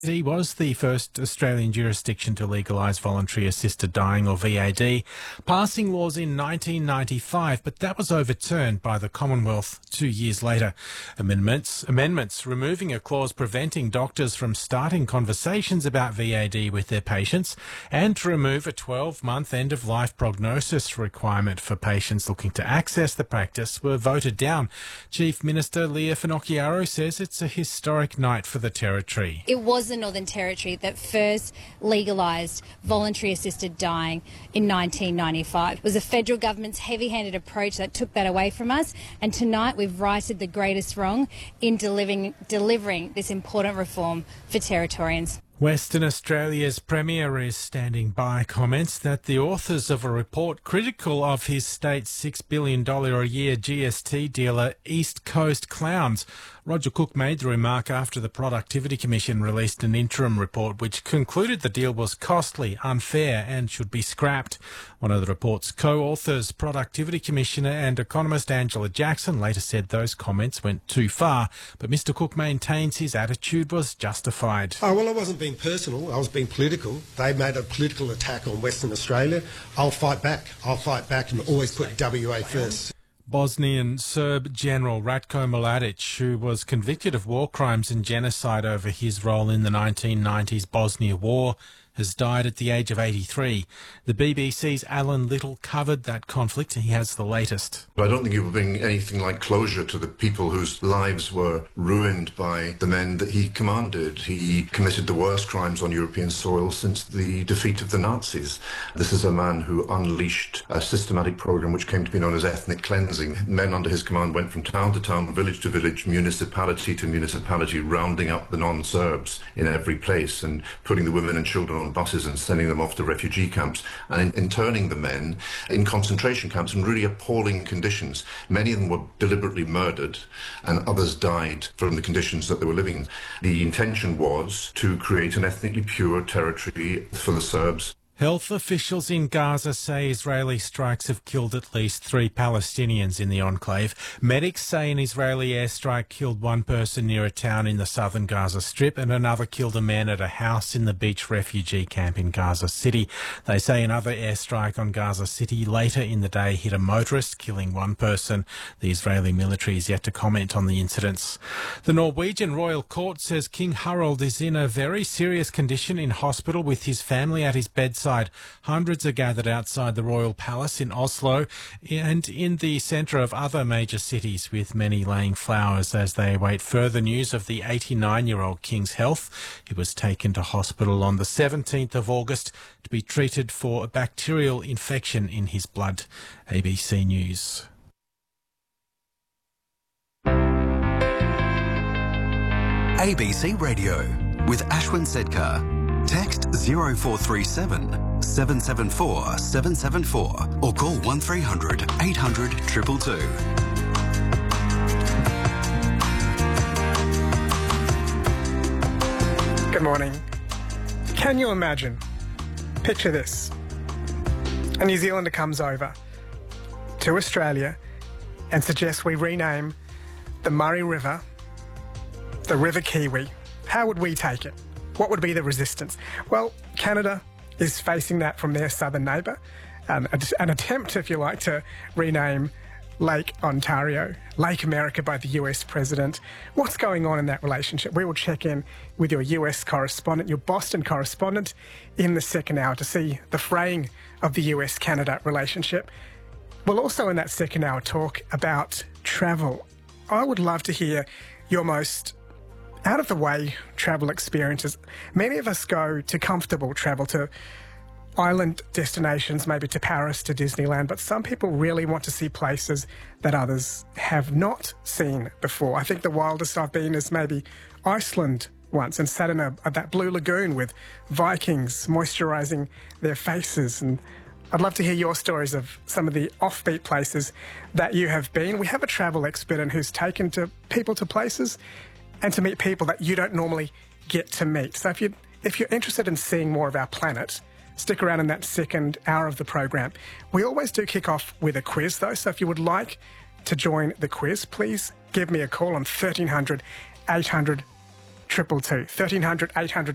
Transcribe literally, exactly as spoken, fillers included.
He was the first Australian jurisdiction to legalise voluntary assisted dying, or V A D, passing laws in nineteen ninety-five, but that was overturned by the Commonwealth two years later. Amendments, amendments removing a clause preventing doctors from starting conversations about V A D with their patients, and to remove a twelve-month end-of-life prognosis requirement for patients looking to access the practice were voted down. Chief Minister Leah Finocchiaro says it's a historic night for the Territory. It was the Northern Territory that first legalised voluntary assisted dying in nineteen ninety-five. It was the federal government's heavy-handed approach that took that away from us, and tonight we've righted the greatest wrong in delivering, delivering this important reform for Territorians. Western Australia's Premier is standing by comments that the authors of a report critical of his state's six billion dollars a year G S T dealer East Coast Clowns. Roger Cook made the remark after the Productivity Commission released an interim report which concluded the deal was costly, unfair and should be scrapped. One of the report's co-authors, Productivity Commissioner and economist Angela Jackson, later said those comments went too far, but Mr Cook maintains his attitude was justified. Oh, well, I wasn't being personal, I was being political. They made a political attack on Western Australia. I'll fight back. I'll fight back and always put W A first. Bosnian Serb General Ratko Mladic, who was convicted of war crimes and genocide over his role in the nineteen nineties Bosnia War, has died at the age of eighty-three. The B B C's Alan Little covered that conflict. He has the latest. I don't think he will bring anything like closure to the people whose lives were ruined by the men that he commanded. He committed the worst crimes on European soil since the defeat of the Nazis. This is a man who unleashed a systematic program which came to be known as ethnic cleansing. Men under his command went from town to town, village to village, municipality to municipality, rounding up the non-Serbs in every place and putting the women and children on buses and sending them off to refugee camps, and interning the men in concentration camps in really appalling conditions. Many of them were deliberately murdered and others died from the conditions that they were living in. The intention was to create an ethnically pure territory for the Serbs. Health officials in Gaza say Israeli strikes have killed at least three Palestinians in the enclave. Medics say an Israeli airstrike killed one person near a town in the southern Gaza Strip and another killed a man at a house in the beach refugee camp in Gaza City. They say another airstrike on Gaza City later in the day hit a motorist, killing one person. The Israeli military is yet to comment on the incidents. The Norwegian Royal Court says King Harald is in a very serious condition in hospital with his family at his bedside. Hundreds are gathered outside the Royal Palace in Oslo and in the centre of other major cities, with many laying flowers as they await further news of the eighty-nine-year-old King's health. He was taken to hospital on the seventeenth of August to be treated for a bacterial infection in his blood. A B C News. A B C Radio with Ashwin Sedkar. Text zero four three seven, seven seven four, seven seven four or call one three hundred, eight hundred, two two two. Good morning. Can you imagine? Picture this. A New Zealander comes over to Australia and suggests we rename the Murray River the River Kiwi. How would we take it? What would be the resistance? Well, Canada is facing that from their southern neighbour. Um, an attempt, if you like, to rename Lake Ontario, Lake America by the U S President. What's going on in that relationship? We will check in with your U S correspondent, your Boston correspondent, in the second hour to see the fraying of the U S Canada relationship. We'll also in that second hour talk about travel. I would love to hear your most out-of-the-way travel experiences. Many of us go to comfortable travel, to island destinations, maybe to Paris, to Disneyland, but some people really want to see places that others have not seen before. I think the wildest I've been is maybe Iceland once and sat in a, that blue lagoon with Vikings moisturising their faces. And I'd love to hear your stories of some of the offbeat places that you have been. We have a travel expert in who's taken to people to places and to meet people that you don't normally get to meet. So if, you, if you're interested in seeing more of our planet, stick around in that second hour of the program. We always do kick off with a quiz, though, so if you would like to join the quiz, please give me a call on thirteen hundred, eight hundred, two two two. thirteen hundred, eight hundred,